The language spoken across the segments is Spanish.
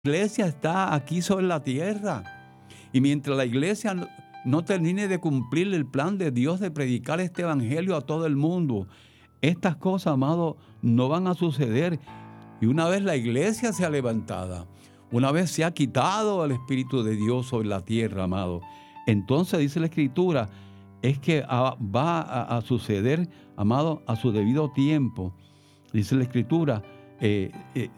iglesia está aquí sobre la tierra. Y mientras la iglesia no termine de cumplir el plan de Dios de predicar este evangelio a todo el mundo, estas cosas, amado, no van a suceder. Y una vez la iglesia sea levantada, una vez se ha quitado el Espíritu de Dios sobre la tierra, amado, entonces dice la Escritura, es que va a suceder, amado, a su debido tiempo. Dice la Escritura, que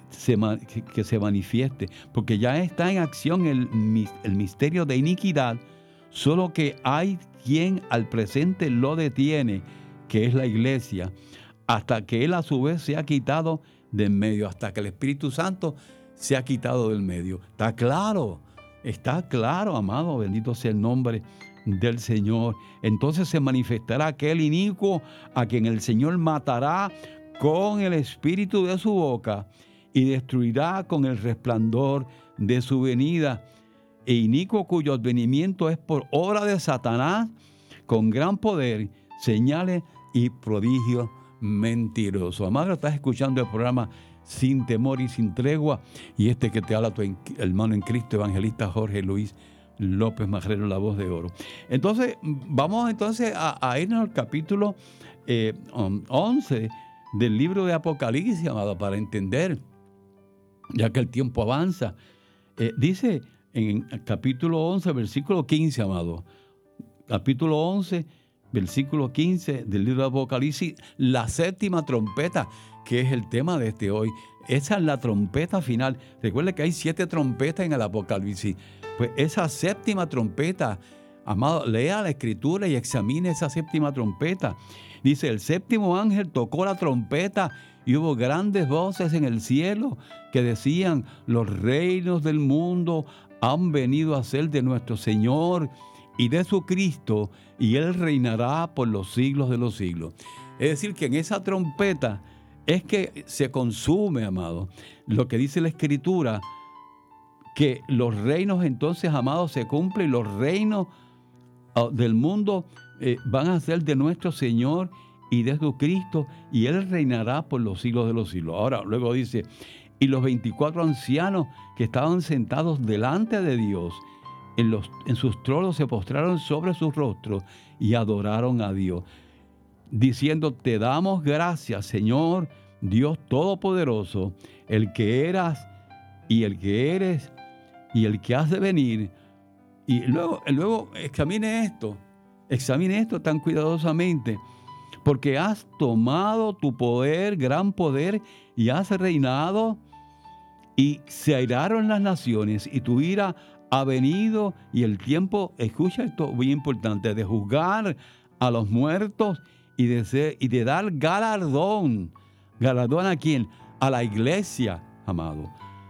se manifieste, porque ya está en acción el misterio de iniquidad, solo que hay quien al presente lo detiene, que es la iglesia, hasta que él a su vez se ha quitado del medio, hasta que el Espíritu Santo se ha quitado del medio. Está claro, amado, bendito sea el nombre del Señor. Entonces se manifestará aquel inicuo a quien el Señor matará con el espíritu de su boca y destruirá con el resplandor de su venida. E inicuo cuyo advenimiento es por obra de Satanás, con gran poder, señales y prodigios mentirosos. Amado, estás escuchando el programa Sin Temor y Sin Tregua, y este que te habla tu hermano en Cristo, evangelista Jorge Luis López Majrero, la voz de oro. Entonces, vamos a irnos al capítulo 11 del libro de Apocalipsis, amado, para entender, ya que el tiempo avanza. Dice en el capítulo 11, versículo 15, amado. Capítulo 11, versículo 15 del libro de Apocalipsis, la séptima trompeta, que es el tema de hoy. Esa es la trompeta final. Recuerde que hay 7 trompetas en el Apocalipsis. Pues esa séptima trompeta, amado, lea la Escritura y examine esa séptima trompeta. Dice, el séptimo ángel tocó la trompeta y hubo grandes voces en el cielo que decían, los reinos del mundo han venido a ser de nuestro Señor y de su Cristo, y Él reinará por los siglos de los siglos. Es decir, que en esa trompeta es que se consume, amado, lo que dice la Escritura, que los reinos entonces, amados, se cumplen, los reinos del mundo van a ser de nuestro Señor y de su Cristo, y Él reinará por los siglos de los siglos. Ahora, luego dice, y los 24 ancianos que estaban sentados delante de Dios, en sus tronos se postraron sobre sus rostros y adoraron a Dios, diciendo, te damos gracias, Señor, Dios Todopoderoso, el que eras y el que eres y el que has de venir. Y luego examine esto tan cuidadosamente, porque has tomado tu poder, gran poder, y has reinado, y se airaron las naciones, y tu ira ha venido, y el tiempo, escucha esto muy importante, de juzgar a los muertos y de dar galardón. ¿Galardón a quién? A la iglesia, amado.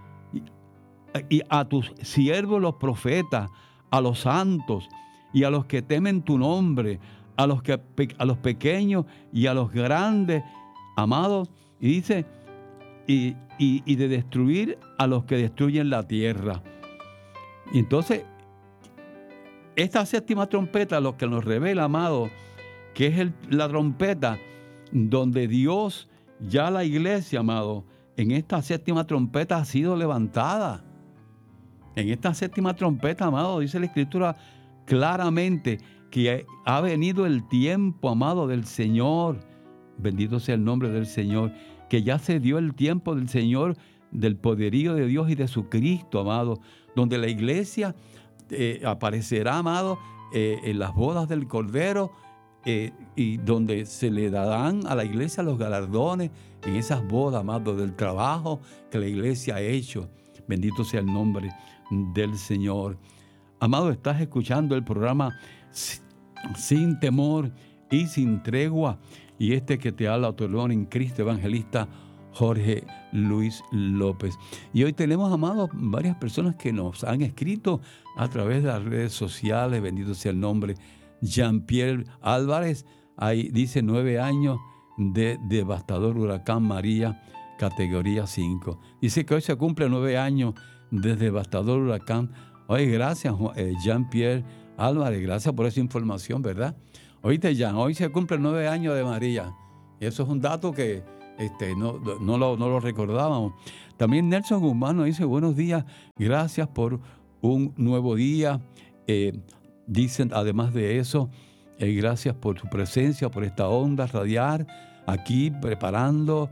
Y a tus siervos los profetas, a los santos y a los que temen tu nombre, a los pequeños y a los grandes, amados. Y dice, y de destruir a los que destruyen la tierra. Y entonces, esta séptima trompeta, lo que nos revela, amado, que es la trompeta donde Dios, ya la iglesia, amado, en esta séptima trompeta ha sido levantada. En esta séptima trompeta, amado, dice la Escritura claramente que ha venido el tiempo, amado, del Señor. Bendito sea el nombre del Señor. Que ya se dio el tiempo del Señor, del poderío de Dios y de su Cristo, amado. Donde la iglesia aparecerá, amado, en las bodas del Cordero, y donde se le darán a la iglesia los galardones en esas bodas, amado, del trabajo que la iglesia ha hecho. Bendito sea el nombre del Señor. Amado, estás escuchando el programa Sin Temor y Sin Tregua, y este que te habla tu hermano en Cristo, evangelista Jorge Luis López. Y hoy tenemos, amados, varias personas que nos han escrito a través de las redes sociales. Bendito sea el nombre. Jean-Pierre Álvarez, ahí dice 9 años de devastador huracán María, categoría 5. Dice que hoy se cumple 9 años de devastador huracán. Oye, gracias Jean-Pierre Álvarez, gracias por esa información, ¿verdad? Oíste, Jean, hoy se cumplen 9 años de María. Y eso es un dato que no lo recordábamos. También Nelson Guzmán nos dice: buenos días, gracias por un nuevo día. Dicen, además de eso, gracias por su presencia, por esta onda radial, aquí preparándonos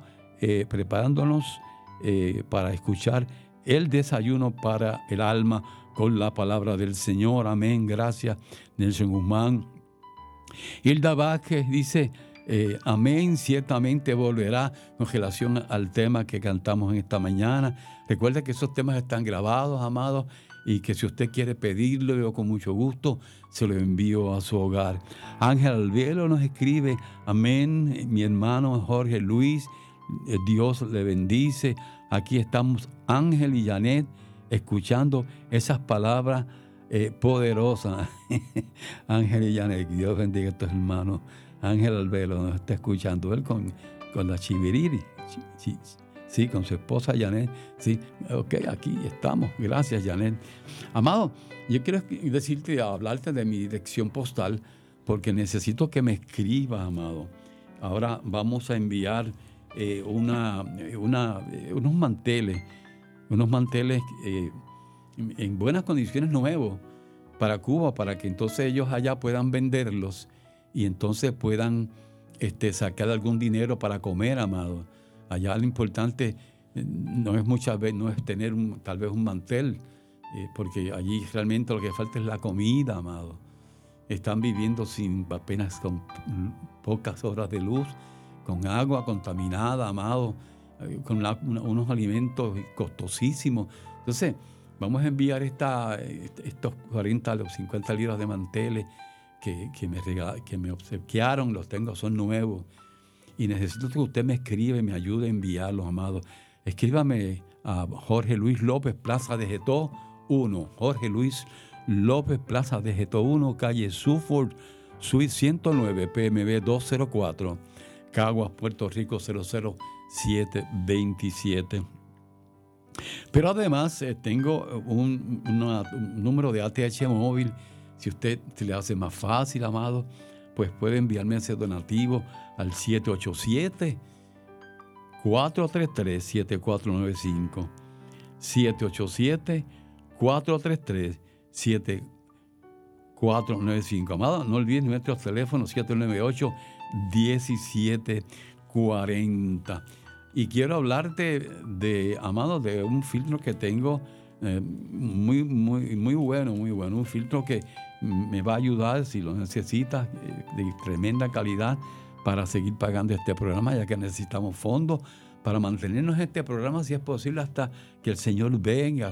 para escuchar el desayuno para el alma con la palabra del Señor. Amén. Gracias, Nelson Guzmán. Hilda Vázquez dice: amén, ciertamente volverá, con relación al tema que cantamos en esta mañana. Recuerda que esos temas están grabados, amados, y que si usted quiere pedirlo, yo con mucho gusto se lo envío a su hogar. Ángel Alvelo nos escribe: amén, mi hermano Jorge Luis, Dios le bendice. Aquí estamos Ángel y Janet escuchando esas palabras poderosas. Ángel y Janet, Dios bendiga a estos hermanos. Ángel Alvelo nos está escuchando, él con la Chiviriri, sí, con su esposa Janet. Sí, ok, aquí estamos. Gracias, Janet. Amado, yo quiero hablarte de mi dirección postal, porque necesito que me escribas, amado. Ahora vamos a enviar unos manteles en buenas condiciones, nuevos, para Cuba, para que entonces ellos allá puedan venderlos y entonces puedan sacar algún dinero para comer, amado. Allá lo importante no es tener tal vez un mantel, porque allí realmente lo que falta es la comida, amado. Están viviendo apenas con pocas horas de luz, con agua contaminada, amado, con unos alimentos costosísimos. Entonces, vamos a enviar estos 40 o 50 libras de manteles que me obsequiaron. Los tengo, son nuevos. Y necesito que usted me escriba y me ayude a enviarlos, amados. Escríbame a Jorge Luis López, Plaza de Getó 1. Jorge Luis López, Plaza de Getó 1, calle Suffolk, Suite 109, PMB 204, Caguas, Puerto Rico 00727. Pero además tengo un número de ATH móvil. Si usted se le hace más fácil, amado, pues puede enviarme ese donativo al 787-433-7495. 787-433-7495. Amado, no olviden nuestros teléfonos: 798-1740. Y quiero hablarte amado, de un filtro que tengo muy bueno. Un filtro que me va a ayudar, si lo necesitas, de tremenda calidad, para seguir pagando este programa, ya que necesitamos fondos para mantenernos en este programa, si es posible, hasta que el Señor venga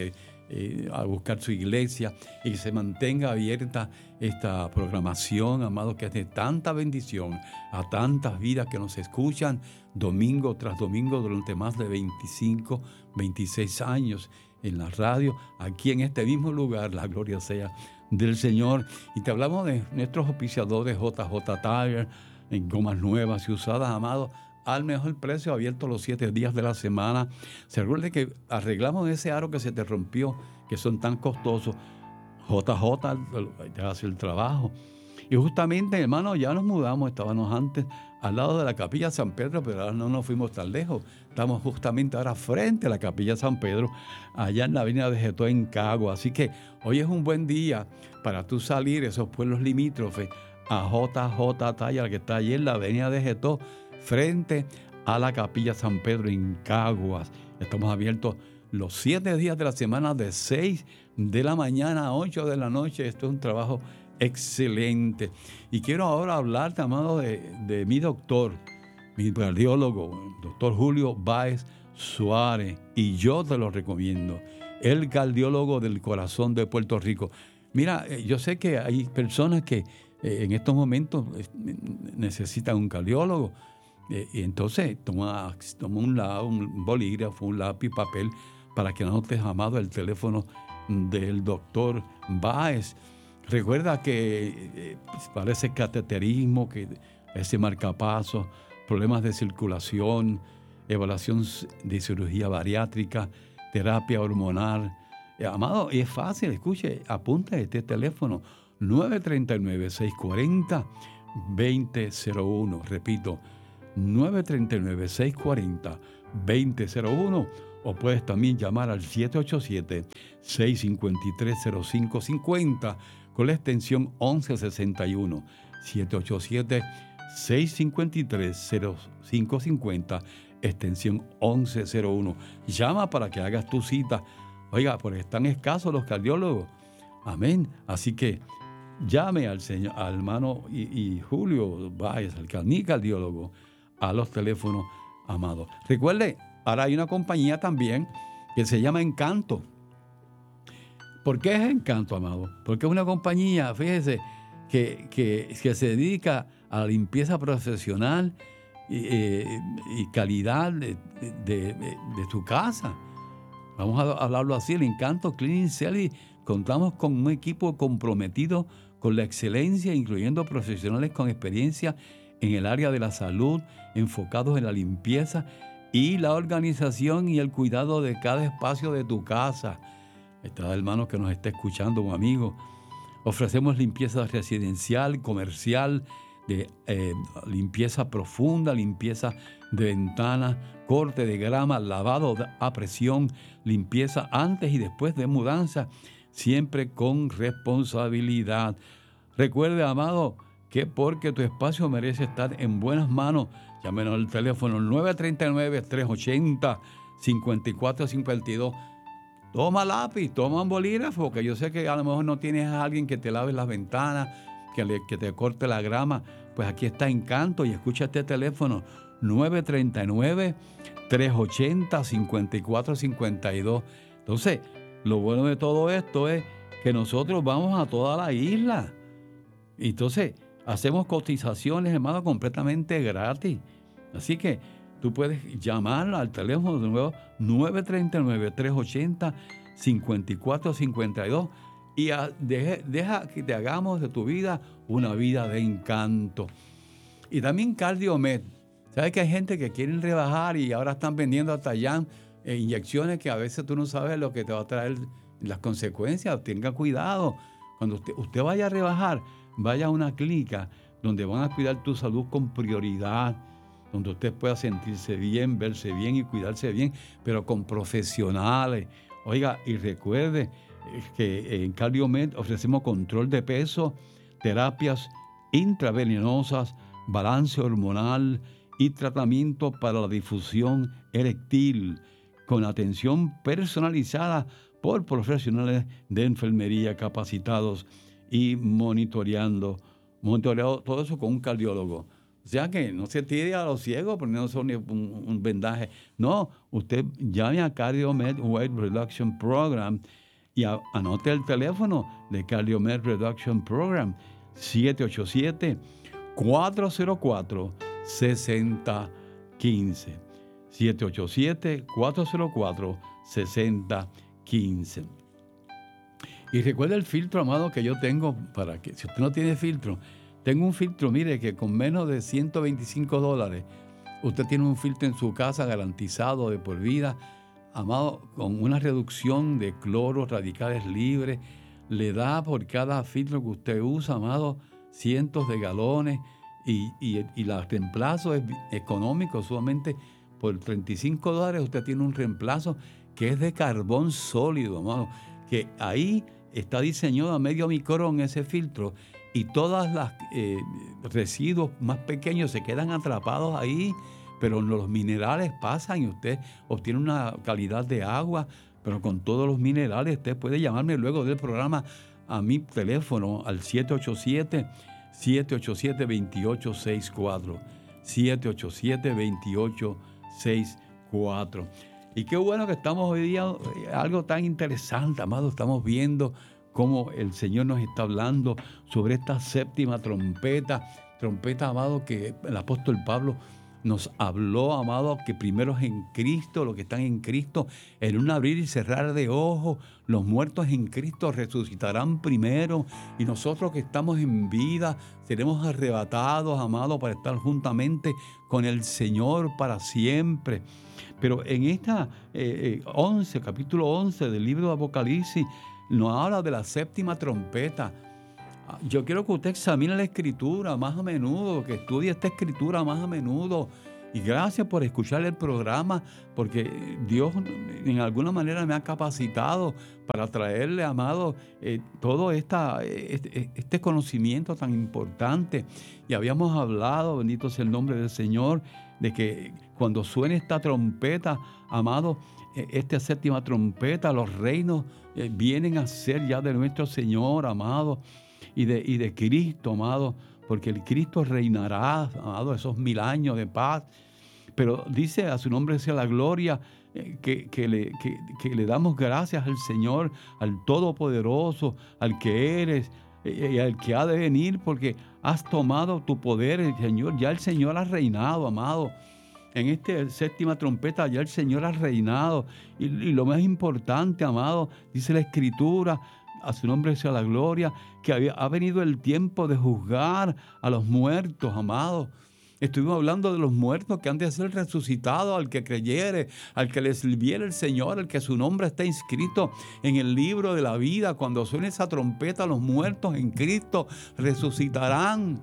a buscar su iglesia y que se mantenga abierta esta programación, amado, que es de tanta bendición a tantas vidas que nos escuchan domingo tras domingo durante más de 25, 26 años en la radio, aquí en este mismo lugar. La gloria sea del Señor. Y te hablamos de nuestros auspiciadores: JJ Tire, en gomas nuevas y usadas, amado, al mejor precio, abierto los 7 días de la semana. Se recuerde que arreglamos ese aro que se te rompió, que son tan costosos. JJ te hace el trabajo. Y justamente, hermano, ya nos mudamos. Estábamos antes al lado de la Capilla San Pedro, pero ahora no nos fuimos tan lejos. Estamos justamente ahora frente a la Capilla San Pedro, allá en la avenida de Getó, en Caguas. Así que hoy es un buen día para tú salir a esos pueblos limítrofes, a JJ Tire, que está allí en la avenida de Getó, frente a la Capilla San Pedro, en Caguas. Estamos abiertos los 7 días de la semana, de 6 de la mañana a 8 de la noche. Esto es un trabajo excelente. Y quiero ahora hablarte, amado, de mi doctor, mi cardiólogo, el doctor Julio Báez Suárez. Y yo te lo recomiendo, el cardiólogo del corazón de Puerto Rico. Mira, yo sé que hay personas que en estos momentos necesitan un cardiólogo. Y entonces toma un bolígrafo, un lápiz, papel, para que anotes, amado, el teléfono del doctor Báez. Recuerda que para ese cateterismo, que ese marcapasos, problemas de circulación, evaluación de cirugía bariátrica, terapia hormonal. Amado, y es fácil, escuche, apunta este teléfono: 939-640-2001. Repito, 939-640-2001, o puedes también llamar al 787-653-0550 con la extensión 1161. 787-653-0550, extensión 1101. Llama para que hagas tu cita. Oiga, porque están escasos los cardiólogos. Amén. Así que llame al hermano y Julio Báez, al cardiólogo, a los teléfonos, amados. Recuerde, ahora hay una compañía también que se llama Encanto. ¿Por qué es Encanto, amado? Porque es una compañía, fíjese, que se dedica a la limpieza profesional y calidad de tu casa. Vamos a hablarlo así, el Encanto Cleaning Service. Contamos con un equipo comprometido con la excelencia, incluyendo profesionales con experiencia en el área de la salud, enfocados en la limpieza y la organización y el cuidado de cada espacio de tu casa. Está hermano que nos está escuchando, un amigo. Ofrecemos limpieza residencial, comercial, de limpieza profunda, limpieza de ventanas, corte de grama, lavado a presión, limpieza antes y después de mudanza, siempre con responsabilidad. Recuerde, amado, que porque tu espacio merece estar en buenas manos, llámenos al teléfono 939-380-5452. Toma lápiz, toma un bolígrafo, que yo sé que a lo mejor no tienes a alguien que te lave las ventanas, que te corte la grama. Pues aquí está Encanto y escucha este teléfono 939-380-5452. Entonces, lo bueno de todo esto es que nosotros vamos a toda la isla. Entonces, hacemos cotizaciones, hermano, completamente gratis. Así que tú puedes llamar al teléfono de nuevo 939-380-5452 y deja que te hagamos de tu vida una vida de encanto. Y también CardioMed. ¿Sabes que hay gente que quiere rebajar y ahora están vendiendo hasta ya inyecciones que a veces tú no sabes lo que te va a traer las consecuencias? Tenga cuidado. Cuando usted vaya a rebajar, vaya a una clínica donde van a cuidar tu salud con prioridad, donde usted pueda sentirse bien, verse bien y cuidarse bien, pero con profesionales. Oiga, y recuerde que en CardioMed ofrecemos control de peso, terapias intravenenosas, balance hormonal y tratamiento para la disfunción eréctil, con atención personalizada por profesionales de enfermería capacitados y monitoreado todo eso con un cardiólogo. O sea que no se tire a los ciegos porque no son un vendaje. No, usted llame a CardioMed Weight Reduction Program y anote el teléfono de CardioMed Reduction Program 787-404-6015. 787-404-6015. Y recuerda el filtro, amado, que yo tengo para que, si usted no tiene filtro, tengo un filtro, mire, que con menos de $125, usted tiene un filtro en su casa garantizado de por vida, amado, con una reducción de cloro, radicales libres. Le da por cada filtro que usted usa, amado, cientos de galones y el reemplazo es económico, solamente por $35 usted tiene un reemplazo que es de carbón sólido, amado, que ahí está diseñado a medio micrón ese filtro y todos los residuos más pequeños se quedan atrapados ahí, pero los minerales pasan y usted obtiene una calidad de agua, pero con todos los minerales. Usted puede llamarme luego del programa a mi teléfono al 787-787-2864. 787-2864. Y qué bueno que estamos hoy día, algo tan interesante, amado. Estamos viendo cómo el Señor nos está hablando sobre esta séptima trompeta, amado, que el apóstol Pablo nos habló, amado, que primero es en Cristo, los que están en Cristo, en un abrir y cerrar de ojos, los muertos en Cristo resucitarán primero y nosotros que estamos en vida seremos arrebatados, amado, para estar juntamente con el Señor para siempre. Pero en esta capítulo 11 del libro de Apocalipsis, nos habla de la séptima trompeta. Yo quiero que usted examine la Escritura más a menudo, que estudie esta Escritura más a menudo. Y gracias por escuchar el programa, porque Dios en alguna manera me ha capacitado para traerle, amado, todo este conocimiento tan importante. Y habíamos hablado, bendito sea el nombre del Señor, de que cuando suene esta trompeta, amado, esta séptima trompeta, los reinos vienen a ser ya de nuestro Señor, amado, y de Cristo, amado, porque el Cristo reinará, amado, esos 1000 años de paz. Pero dice, a su nombre sea la gloria, que le damos gracias al Señor, al Todopoderoso, al que eres y al que ha de venir, porque has tomado tu poder, el Señor. Ya el Señor ha reinado, amado. En esta séptima trompeta ya el Señor ha reinado. Y lo más importante, amado, dice la Escritura, a su nombre sea la gloria, que ha venido el tiempo de juzgar a los muertos, amado. Estuvimos hablando de los muertos que han de ser resucitados, al que creyere, al que le sirviere el Señor, al que su nombre está inscrito en el libro de la vida. Cuando suene esa trompeta, los muertos en Cristo resucitarán.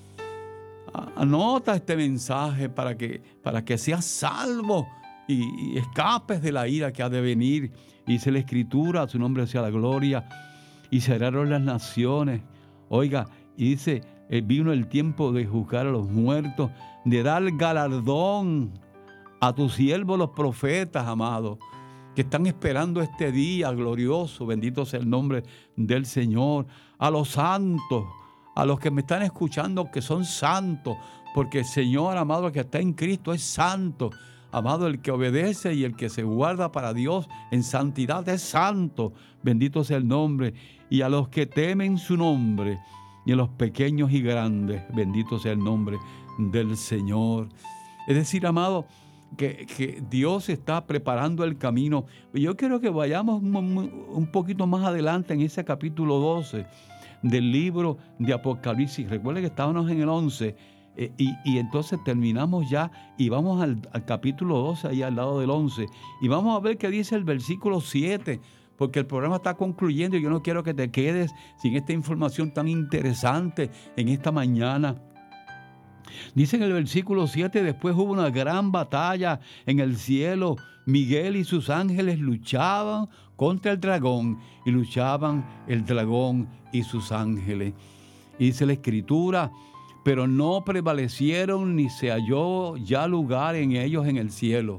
Anota este mensaje para que seas salvo y escapes de la ira que ha de venir. Dice la Escritura, a su nombre sea la gloria, y cerraron las naciones. Oiga, y dice, vino el tiempo de juzgar a los muertos, de dar galardón a tus siervos los profetas, amados, que están esperando este día glorioso. Bendito sea el nombre del Señor. A los santos, a los que me están escuchando que son santos, porque el Señor, amado, el que está en Cristo es santo. Amado, el que obedece y el que se guarda para Dios en santidad es santo. Bendito sea el nombre. Y a los que temen su nombre, y a los pequeños y grandes, bendito sea el nombre del Señor. Es decir, amado, que Dios está preparando el camino. Yo quiero que vayamos un poquito más adelante en ese capítulo 12 del libro de Apocalipsis. Recuerden que estábamos en el 11 y entonces terminamos ya y vamos al capítulo 12, ahí al lado del 11. Y vamos a ver qué dice el versículo 7, porque el programa está concluyendo y yo no quiero que te quedes sin esta información tan interesante en esta mañana. Dice en el versículo 7, después hubo una gran batalla en el cielo. Miguel y sus ángeles luchaban contra el dragón y luchaban el dragón y sus ángeles. Y dice la Escritura, pero no prevalecieron ni se halló ya lugar en ellos en el cielo.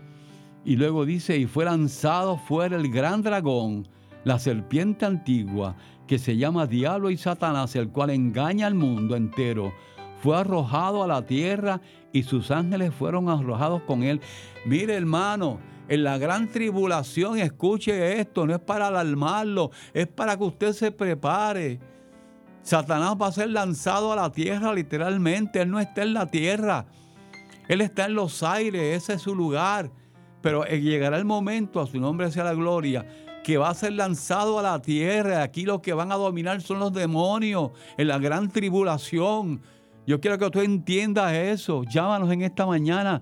Y luego dice, y fue lanzado fuera el gran dragón, la serpiente antigua, que se llama Diablo y Satanás, el cual engaña al mundo entero. Fue arrojado a la tierra y sus ángeles fueron arrojados con él. Mire, hermano, en la gran tribulación, escuche esto, no es para alarmarlo, es para que usted se prepare. Satanás va a ser lanzado a la tierra literalmente. Él no está en la tierra, él está en los aires, ese es su lugar. Pero llegará el momento, a su nombre sea la gloria, que va a ser lanzado a la tierra. Aquí los que van a dominar son los demonios en la gran tribulación. Yo quiero que tú entiendas eso. Llámanos en esta mañana,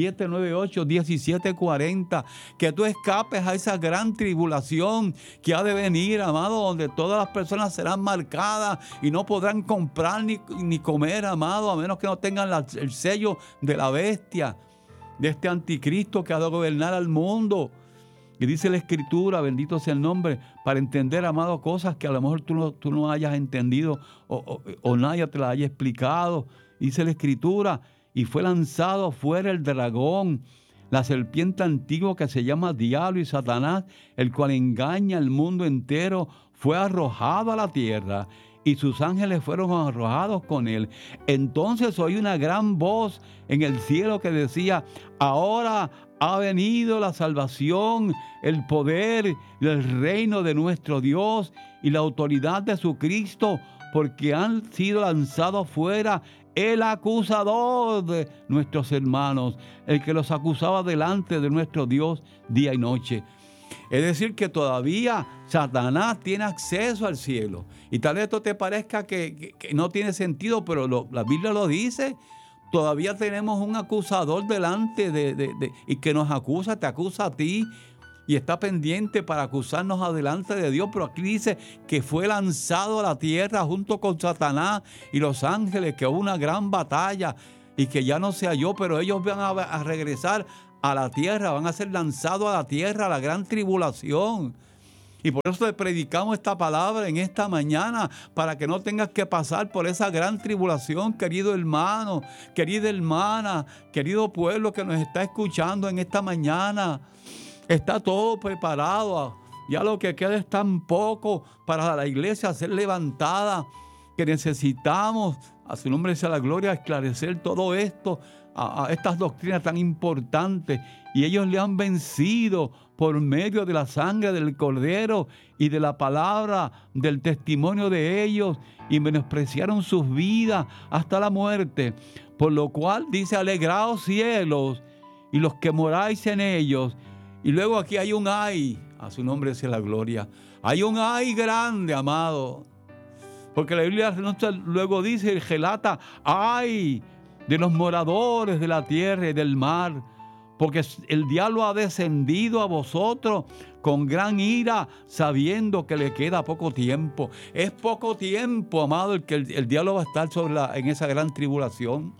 798-1740, que tú escapes a esa gran tribulación que ha de venir, amado, donde todas las personas serán marcadas y no podrán comprar ni comer, amado, a menos que no tengan el sello de la bestia, de este anticristo que ha de gobernar al mundo. Y dice la Escritura, bendito sea el nombre, para entender, amado, cosas que a lo mejor tú no hayas entendido o nadie te las haya explicado. Dice la Escritura, y fue lanzado fuera el dragón, la serpiente antigua que se llama Diablo y Satanás, el cual engaña al mundo entero, fue arrojado a la tierra y sus ángeles fueron arrojados con él. Entonces oí una gran voz en el cielo que decía, ahora ha venido la salvación, el poder y el reino de nuestro Dios y la autoridad de su Cristo, porque han sido lanzados fuera el acusador de nuestros hermanos, el que los acusaba delante de nuestro Dios día y noche. Es decir, que todavía Satanás tiene acceso al cielo. Y tal vez esto te parezca que no tiene sentido, pero la Biblia lo dice. Todavía tenemos un acusador delante y que nos acusa, te acusa a ti. y está pendiente para acusarnos adelante de Dios, pero aquí dice que fue lanzado a la tierra junto con Satanás y los ángeles, que hubo una gran batalla y que ya no se halló, pero ellos van a regresar a la tierra, van a ser lanzados a la tierra, a la gran tribulación. Y por eso te predicamos esta palabra en esta mañana, para que no tengas que pasar por esa gran tribulación, querido hermano, querida hermana, querido pueblo que nos está escuchando en esta mañana. Está todo preparado. Ya lo que queda es tan poco para la iglesia ser levantada, que necesitamos, a su nombre sea la gloria, esclarecer todo esto, a estas doctrinas tan importantes. Y ellos le han vencido por medio de la sangre del Cordero y de la palabra del testimonio de ellos, y menospreciaron sus vidas hasta la muerte. Por lo cual dice: alegraos cielos y los que moráis en ellos. Y luego aquí hay un ay, a su nombre sea la gloria. Hay un ay grande, amado. Porque la Biblia luego dice, relata: ay de los moradores de la tierra y del mar, porque el diablo ha descendido a vosotros con gran ira, sabiendo que le queda poco tiempo. Es poco tiempo, amado, el que el diablo va a estar en esa gran tribulación.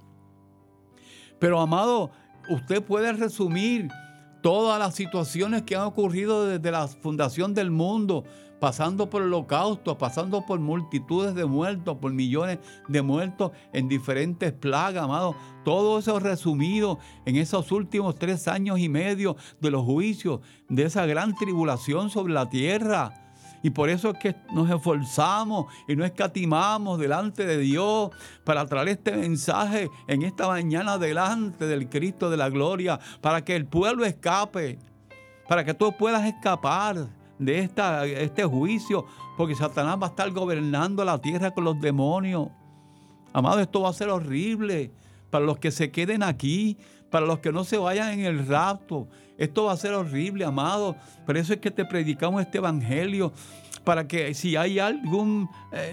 Pero, amado, usted puede resumir todas las situaciones que han ocurrido desde la fundación del mundo, pasando por el holocausto, pasando por multitudes de muertos, por millones de muertos en diferentes plagas, amado. Todo eso resumido en esos últimos 3 años y medio de los juicios, de esa gran tribulación sobre la tierra. Y por eso es que nos esforzamos y no escatimamos delante de Dios para traer este mensaje en esta mañana delante del Cristo de la gloria, para que el pueblo escape, para que tú puedas escapar de este juicio, porque Satanás va a estar gobernando la tierra con los demonios. Amado, esto va a ser horrible para los que se queden aquí, para los que no se vayan en el rapto. Esto va a ser horrible, amado. Por eso es que te predicamos este evangelio, para que si hay alguna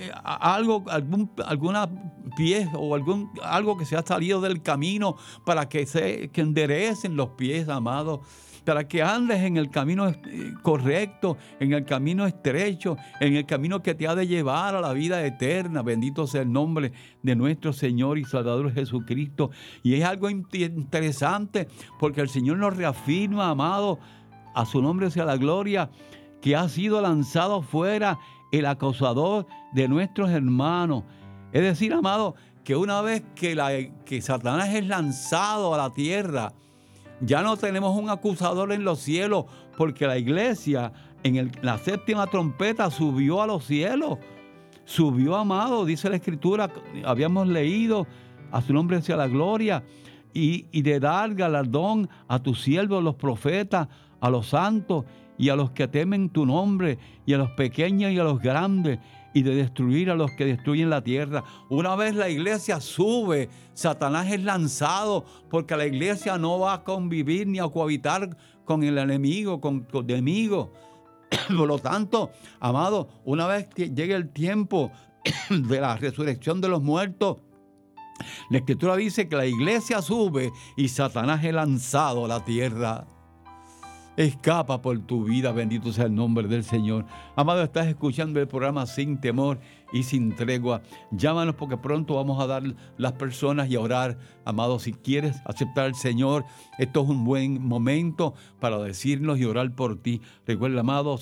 pie o algo que se ha salido del camino, para que enderecen los pies, amado, para que andes en el camino correcto, en el camino estrecho, en el camino que te ha de llevar a la vida eterna. Bendito sea el nombre de nuestro Señor y Salvador Jesucristo. Y es algo interesante, porque el Señor nos reafirma, amado, a su nombre sea la gloria, que ha sido lanzado fuera el acusador de nuestros hermanos. Es decir, amado, que una vez que Satanás es lanzado a la tierra, ya no tenemos un acusador en los cielos, porque la iglesia en la 7ª trompeta subió a los cielos. Subió, amado, dice la Escritura, habíamos leído, a su nombre sea la gloria, y de dar galardón a tus siervos, los profetas, a los santos y a los que temen tu nombre, y a los pequeños y a los grandes, y de destruir a los que destruyen la tierra. Una vez la iglesia sube, Satanás es lanzado, porque la iglesia no va a convivir ni a cohabitar con el enemigo, con enemigos. Por lo tanto, amado, una vez que llegue el tiempo de la resurrección de los muertos, la Escritura dice que la iglesia sube y Satanás es lanzado a la tierra. Escapa por tu vida, bendito sea el nombre del Señor. Amado, estás escuchando el programa Sin Temor y Sin Tregua. Llámanos, porque pronto vamos a dar las personas y a orar. Amado, si quieres aceptar al Señor, esto es un buen momento para decirnos y orar por ti. Recuerda, amado,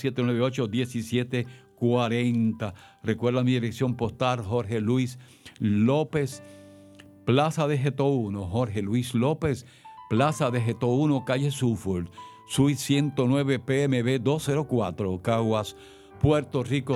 798-1740. Recuerda mi dirección postal, Jorge Luis López, Plaza de Geto 1. Jorge Luis López, Plaza de Geto 1, calle Suffolk, Suite 109 PMB 204, Caguas, Puerto Rico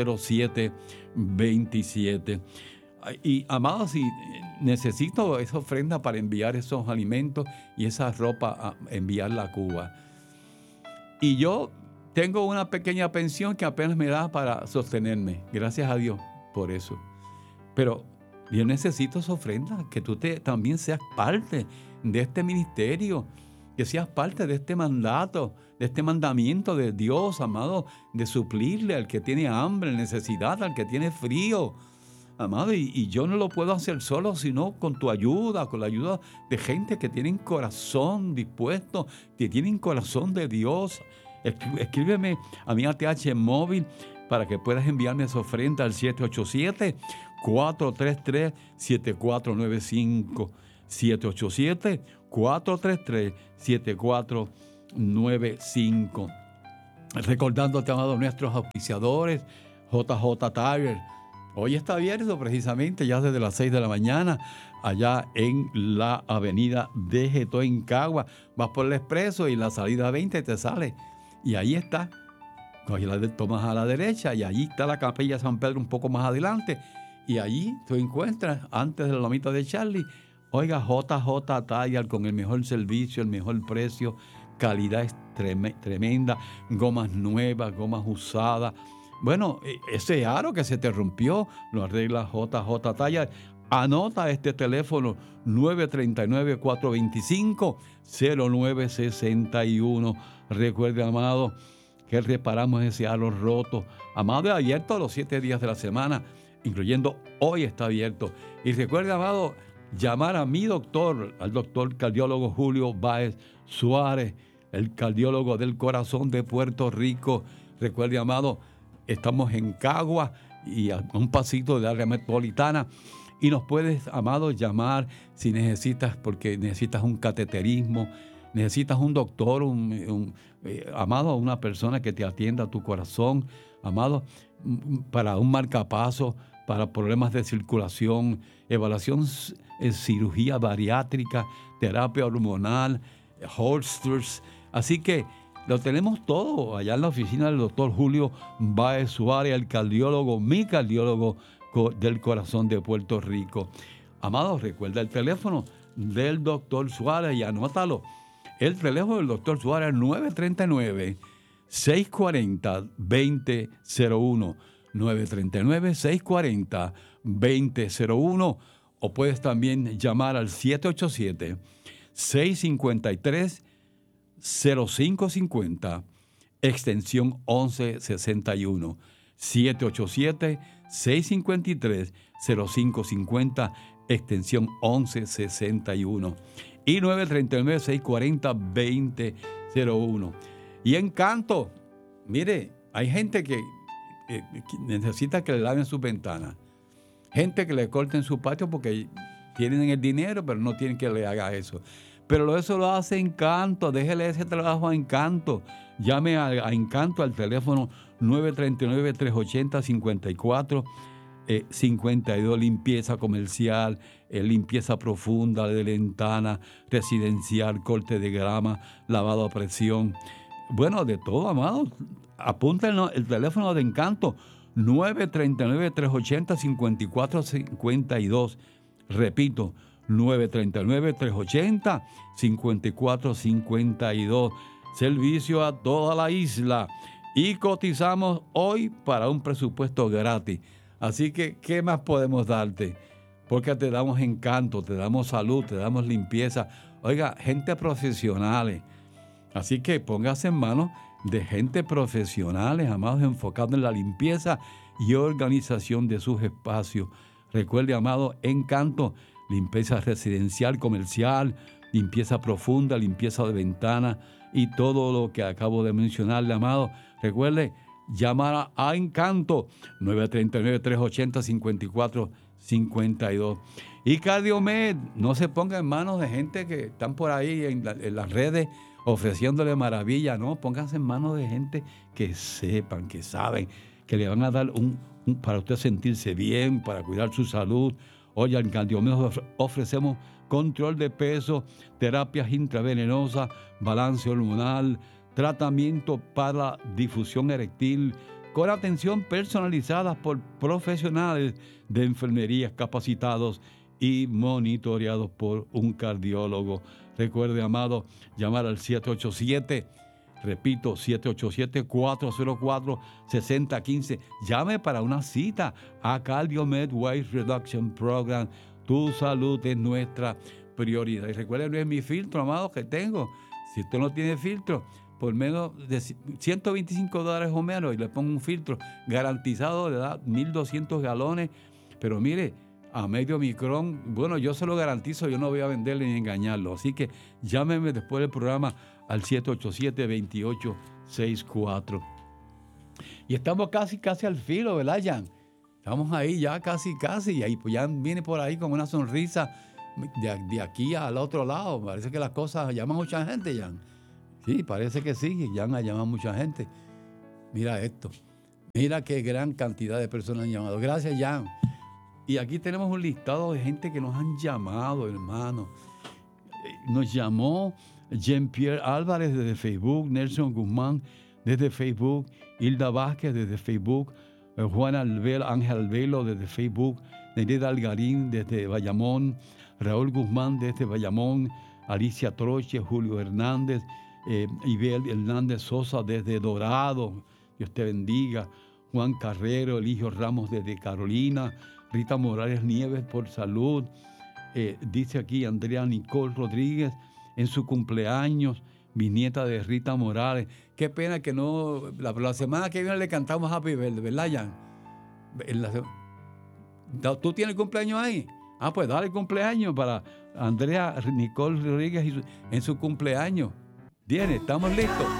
00727. Y, amados, si necesito esa ofrenda para enviar esos alimentos y esa ropa, a enviarla a Cuba. Y yo tengo una pequeña pensión que apenas me da para sostenerme. Gracias a Dios por eso. Pero yo necesito esa ofrenda, que tú también seas parte de este ministerio, que seas parte de este mandato, de este mandamiento de Dios, amado, de suplirle al que tiene hambre, necesidad, al que tiene frío, amado. Y yo no lo puedo hacer solo, sino con tu ayuda, con la ayuda de gente que tienen corazón dispuesto, que tienen corazón de Dios. Escríbeme a mi ATH móvil para que puedas enviarme esa ofrenda al 787-433-7495. 787-433-7495. Recordándote, amado, nuestros auspiciadores, JJ Tire. Hoy está abierto precisamente ya desde las 6 de la mañana, allá en la avenida de Getó, en Cagua. Vas por el expreso y en la salida 20 te sale. Y ahí está. Tomas a la derecha y allí está la capilla San Pedro un poco más adelante. Y allí tú encuentras, antes de la lomita de Charlie, oiga, JJ Tire, con el mejor servicio, el mejor precio, calidad tremenda, gomas nuevas, gomas usadas. Bueno, ese aro que se te rompió, lo arregla JJ Tire. Anota este teléfono 939-425-0961. Recuerde, amado, que reparamos ese aro roto. Amado, es abierto los 7 días de la semana, incluyendo hoy está abierto. Y recuerde, amado, llamar a mi doctor, al doctor cardiólogo Julio Báez Suárez, el cardiólogo del corazón de Puerto Rico. Recuerde, amado, estamos en Cagua y a un pasito de la área metropolitana. Y nos puedes, amado, llamar si necesitas, porque necesitas un cateterismo, necesitas un doctor, amado, una persona que te atienda a tu corazón, amado, para un marcapaso, para problemas de circulación, evaluación, cirugía bariátrica, terapia hormonal, holsters. Así que lo tenemos todo allá en la oficina del doctor Julio Báez Suárez, el cardiólogo, mi cardiólogo del corazón de Puerto Rico. Amado, recuerda el teléfono del doctor Suárez y anótalo. El teléfono del doctor Suárez es 939-640-2001. 939-640-2001. O puedes también llamar al 787-653-0550, extensión 1161. 787-653-0550, extensión 1161. Y 939-640-2001. Y Encanto, mire, hay gente que necesita que le laven sus ventanas. Gente que le corten su patio porque tienen el dinero, pero no tienen que le haga eso. Pero eso lo hace Encanto. Déjele ese trabajo a Encanto. Llame a Encanto al teléfono 939-380-5452. Limpieza comercial, limpieza profunda de ventana, residencial, corte de grama, lavado a presión. Bueno, de todo, amado. Apúntenlo, el teléfono de Encanto, 939-380-5452. Repito, 939-380-5452. Servicio a toda la isla. Y cotizamos hoy para un presupuesto gratis. Así que, ¿qué más podemos darte? Porque te damos Encanto, te damos salud, te damos limpieza. Oiga, gente profesionales. Así que póngase en manos de gente profesionales, amados, enfocados en la limpieza y organización de sus espacios. Recuerde, amado, Encanto, limpieza residencial, comercial, limpieza profunda, limpieza de ventana y todo lo que acabo de mencionarle, amado. Recuerde, llamar a Encanto, 939-380-5452. Y Cardiomed, no se ponga en manos de gente que están por ahí en las redes ofreciéndole maravilla, no, pónganse en manos de gente que sepan, que saben, que le van a dar para usted sentirse bien, para cuidar su salud. Oye, en Cardiomed ofrecemos control de peso, terapias intravenenosas, balance hormonal, tratamiento para difusión eréctil, con atención personalizada por profesionales de enfermería capacitados y monitoreados por un cardiólogo. Recuerde, amado, llamar al 787, repito, 787-404-6015. Llame para una cita a Cardiomed Weight Reduction Program. Tu salud es nuestra prioridad. Y recuerde, no es mi filtro, amado, que tengo. Si usted no tiene filtro, por menos de $125 o menos, y le pongo un filtro garantizado, le da 1.200 galones. Pero mire, a medio micrón, bueno, yo se lo garantizo, yo no voy a venderle ni engañarlo. Así que llámeme después del programa al 787-28 809-581-8164. Y estamos casi al filo, ¿verdad, Jan? Estamos ahí ya casi. Y ahí pues Jan viene por ahí con una sonrisa de aquí al otro lado. Parece que las cosas llaman a mucha gente, Jan. Sí, parece que sí, Jan ha llamado a mucha gente. Mira esto. Mira qué gran cantidad de personas han llamado. Gracias, Jan. Y aquí tenemos un listado de gente que nos han llamado, hermano. Nos llamó Jean-Pierre Álvarez desde Facebook, Nelson Guzmán desde Facebook, Hilda Vázquez desde Facebook, Juan Ángel Albelo desde Facebook, Nereida Algarín desde Bayamón, Raúl Guzmán desde Bayamón, Alicia Troche, Julio Hernández, Ibel Hernández Sosa desde Dorado, Dios te bendiga, Juan Carrero, Eligio Ramos desde Carolina, Rita Morales Nieves por salud, dice aquí Andrea Nicole Rodríguez en su cumpleaños, bisnieta de Rita Morales. Qué pena que no, la semana que viene le cantamos Happy Birthday, ¿verdad, Jan? ¿Tú tienes cumpleaños ahí? Pues dale cumpleaños para Andrea Nicole Rodríguez en su cumpleaños. Bien, estamos listos.